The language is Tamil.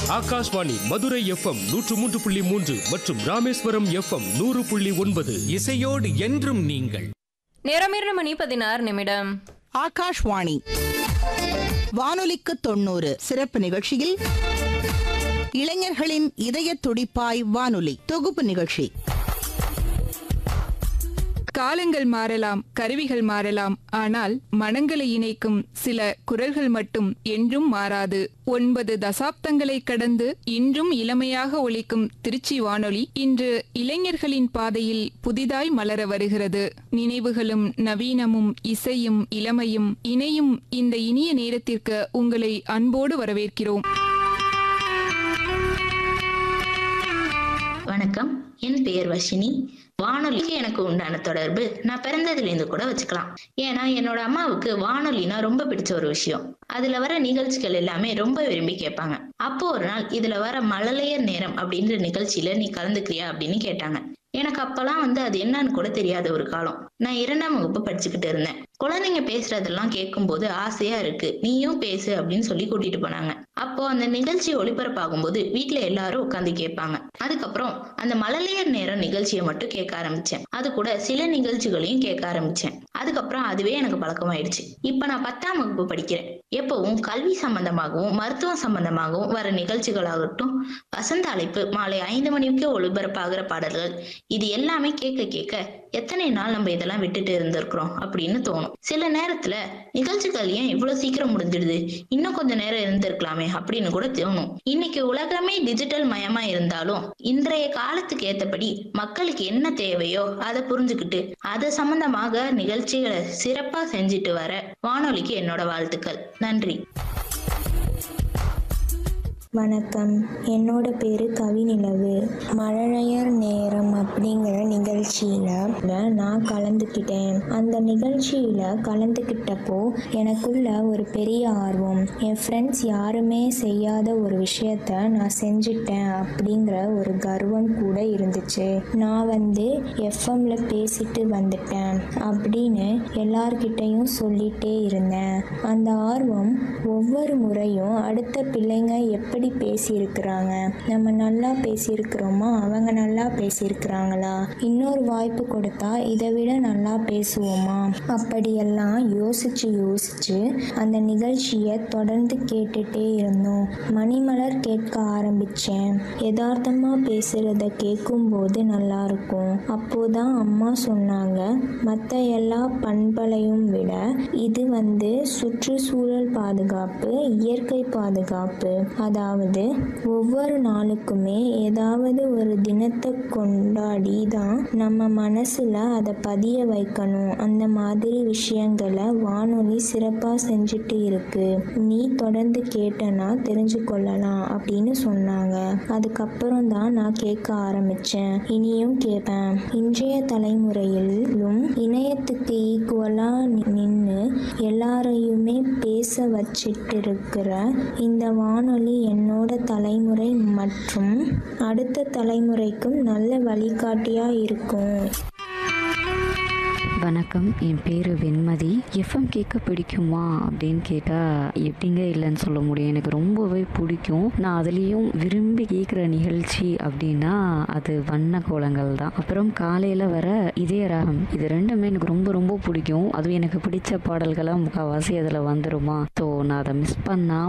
ஆகாஷ்வாணி மதுரை எஃப்எம் 103.3 மற்றும் ராமேஸ்வரம் எஃப்எம் 100.9. இசையோடு என்றும் நீங்கள். நேரம் 2:16. ஆகாஷ்வாணி வானொலிக்கு 90 சிறப்பு நிகழ்ச்சியில் இளைஞர்களின் இதய துடிப்பாய் வானொலி தொகுப்பு நிகழ்ச்சி. காலங்கள் மாறலாம், கருவிகள் மாறலாம், ஆனால் மனங்களை இணைக்கும் சில குரல்கள் மட்டும் என்றும் மாறாது. 9 தசாப்தங்களை கடந்து இன்றும் இளமையாக ஒலிக்கும் திருச்சி வானொலி இன்று இளைஞர்களின் பாதையில் புதிதாய் மலர வருகிறது. நினைவுகளும் நவீனமும் இசையும் இளமையும் இணையும் இந்த இனிய நேரத்திற்கு உங்களை அன்போடு வரவேற்கிறோம். வணக்கம், என் பெயர் வர்ஷினி. வானொலிக்கு எனக்கு உண்டான தொடர்பு நான் பிறந்ததுலேருந்து கூட வச்சுக்கலாம். ஏன்னா என்னோட அம்மாவுக்கு வானொலினா ரொம்ப பிடிச்ச ஒரு விஷயம். அதுல வர நிகழ்ச்சிகள் எல்லாமே ரொம்ப விரும்பி கேட்பாங்க. அப்போ ஒரு நாள் இதுல வர மழலையர் நேரம் அப்படின்ற நிகழ்ச்சியில நீ கலந்துக்கிறியா அப்படின்னு கேட்டாங்க. எனக்கு அப்பெல்லாம் அது என்னன்னு கூட தெரியாத ஒரு காலம். நான் 2ஆம் வகுப்பு படிச்சுக்கிட்டு இருந்தேன். குழந்தைங்க பேசுறதெல்லாம் கேட்கும் போது ஆசையா இருக்கு, நீயும் பேசு அப்படின்னு சொல்லி கூட்டிட்டு போனாங்க. அப்போ அந்த நிகழ்ச்சி ஒளிபரப்பாகும் போது வீட்டுல எல்லாரும் உட்காந்து கேட்பாங்க. அதுக்கப்புறம் அந்த மழலையர் நேரம் நிகழ்ச்சியை மட்டும் கேட்க ஆரம்பிச்சேன். அது கூட சில நிகழ்ச்சிகளையும் கேட்க ஆரம்பிச்சேன். அதுக்கப்புறம் அதுவே எனக்கு பழக்கமாயிடுச்சு. இப்ப நான் 10ஆம் வகுப்பு படிக்கிறேன். எப்பவும் கல்வி சம்பந்தமாகவும் மருத்துவம் சம்பந்தமாகவும் வர நிகழ்ச்சிகளாகட்டும், வசந்த அழைப்பு மாலை 5 மணிக்கு ஒளிபரப்பாகிற பாடல்கள், இது எல்லாமே கேட்க கேட்க எத்தனை நாள் நம்ம இதெல்லாம் விட்டுட்டு இருந்திருக்கிறோம் அப்படின்னு தோணும். சில நேரத்துல நிகழ்ச்சிகள் ஏன் இவ்வளவு சீக்கிரம் முடிஞ்சிடுது, இன்னும் கொஞ்ச நேரம் இருந்திருக்கலாமே அப்படின்னு கூட தோணும். இன்னைக்கு உலகமே டிஜிட்டல் மயமா இருந்தாலும் இன்றைய காலத்துக்கு ஏத்தபடி மக்களுக்கு என்ன தேவையோ அதை புரிஞ்சுக்கிட்டு அது சம்பந்தமாக நிகழ்ச்சிகளை சிறப்பா செஞ்சுட்டு வர வானொலிக்கு என்னோட வாழ்த்துக்கள். நன்றி. வணக்கம், என்னோட பேர் கவிநிலவு. மழலையர் நேரம் அப்படிங்கிற நிகழ்ச்சியில் நான் கலந்துக்கிட்டேன். அந்த நிகழ்ச்சியில் கலந்துக்கிட்டப்போ எனக்குள்ள ஒரு பெரிய ஆர்வம். என் ஃப்ரெண்ட்ஸ் யாருமே செய்யாத ஒரு விஷயத்த நான் செஞ்சிட்டேன் அப்படிங்கிற ஒரு கர்வம் கூட இருந்துச்சு. நான் எஃப்எம்ல பேசிட்டு வந்துட்டேன் அப்படின்னு எல்லார்கிட்டையும் சொல்லிட்டே இருந்தேன். அந்த ஆர்வம் ஒவ்வொரு முறையும் அடுத்த பிள்ளைங்க எப்படி பேசியிருக்கிறாங்க, நம்ம நல்லா பேசியிருக்கிறோமா, அவங்க நல்லா பேசியிருக்கிறாங்களா, இன்னொரு வாய்ப்பு கொடுத்தா இதை விட நல்லா பேசுவோமா, அப்படியெல்லாம் யோசிச்சு அந்த நிகழ்ச்சியை தொடர்ந்து கேட்டுட்டே இருந்தோம். மணிமலர் கேட்க ஆரம்பிச்சேன். யதார்த்தமா பேசுறத கேட்கும்போது நல்லா இருக்கும். அப்போதான் அம்மா சொன்னாங்க, மற்ற எல்லா பண்பலையும் விட இது சுற்றுச்சூழல் பாதுகாப்பு, இயற்கை பாதுகாப்பு. அதாவது ஒவ்வொரு நாளுக்குமே ஏதாவது ஒரு தினத்தை கொண்டாடி தான் நம்ம மனசுல அதை பதிய வைக்கணும். அந்த மாதிரி விஷயங்களை வானொலி சிறப்பா செஞ்சுட்டு இருக்கு. நீ தொடர்ந்து கேட்டனா தெரிஞ்சு கொள்ளலாம் அப்படின்னு சொன்னாங்க. அதுக்கப்புறம் தான் நான் கேட்க ஆரம்பிச்சேன். இனியும் கேட்பேன். இன்றைய தலைமுறையிலும் இணையத்துக்கு ஈக்குவலா நின்று எல்லாரையுமே பேச வச்சிட்டு இருக்கிற இந்த வானொலி என்னோட தலைமுறை மற்றும் அடுத்த தலைமுறைக்கும் நல்ல வழிகாட்டியா இருக்கும். வணக்கம், என் பேர் வெண்மதி. எஃப்எம் கேட்க பிடிக்குமா அப்படின்னு கேட்டால் எப்படிங்க இல்லைன்னு சொல்ல முடியும். எனக்கு ரொம்பவே பிடிக்கும். நான் அதுலேயும் விரும்பி கேட்குற நிகழ்ச்சி அப்படின்னா அது வண்ண கோலங்கள் தான். அப்புறம் காலையில் வர இதய ராகம், இது ரெண்டுமே எனக்கு ரொம்ப ரொம்ப பிடிக்கும். அதுவும் எனக்கு பிடிச்ச பாடல்களாக முக்கால்வாசி அதில் வந்துடுமா. ஸோ நான் அதை மிஸ் பண்ணால்